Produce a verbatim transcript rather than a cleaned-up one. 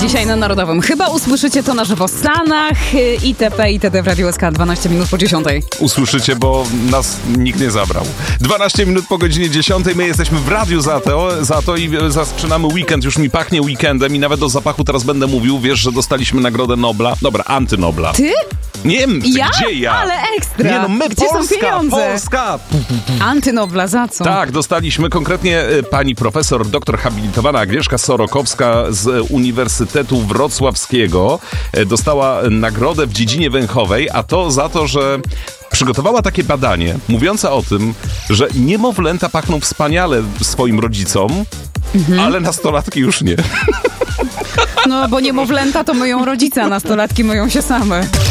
Dzisiaj na Narodowym. Chyba usłyszycie to na żywo w Stanach, itp. itd. w Radiu S K dwanaście minut po dziesiątej. Usłyszycie, bo nas nikt nie zabrał. dwanaście minut po godzinie dziesiątej. My jesteśmy w radiu za to, za to i zaczynamy weekend. Już mi pachnie weekendem i nawet o zapachu teraz będę mówił. Wiesz, że dostaliśmy Nagrodę Nobla. Dobra, antynobla. Ty? Nie wiem, Ja? gdzie ja? Ale ekstra. Nie no, my, Gdzie Polska, są pieniądze? Polska. Antynobla, za co? Tak, dostaliśmy konkretnie y, pani profesor, doktor habilitowana Agnieszka Sorokowska z Uniwersytetu Wrocławskiego y, dostała nagrodę w dziedzinie węchowej, a to za to, że przygotowała takie badanie mówiące o tym, że niemowlęta pachną wspaniale swoim rodzicom, mhm. ale nastolatki już nie. No, bo niemowlęta to myją rodzice, a nastolatki myją się same.